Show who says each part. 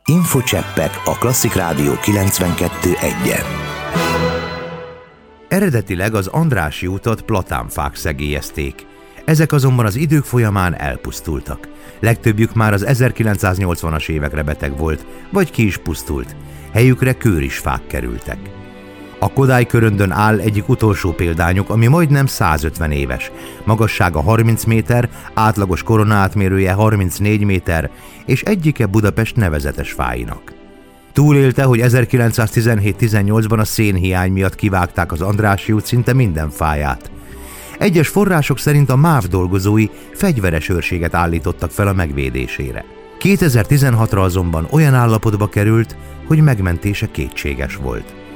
Speaker 1: Infocseppek a Klasszik Rádió 92.1-en.
Speaker 2: Eredetileg az Andrássy utat platánfák szegélyezték. Ezek azonban az idők folyamán elpusztultak. Legtöbbjük már az 1980-as évekre beteg volt, vagy ki is pusztult. Helyükre kőrisfák kerültek. A Kodály köröndön áll egyik utolsó példányuk, ami majdnem 150 éves. Magassága 30 méter, átlagos koronaátmérője 34 méter, és egyike Budapest nevezetes fáinak. Túlélte, hogy 1917-18-ban a szénhiány miatt kivágták az Andrássy út szinte minden fáját. Egyes források szerint a MÁV dolgozói fegyveres őrséget állítottak fel a megvédésére. 2016-ra azonban olyan állapotba került, hogy megmentése kétséges volt.